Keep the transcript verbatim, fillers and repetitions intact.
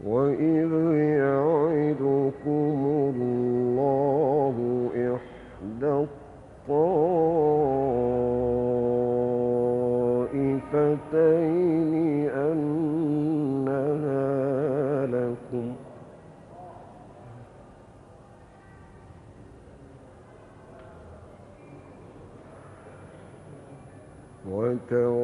وإذ يعدكم الله إحدى الطائفتين أنها لكم وتولوا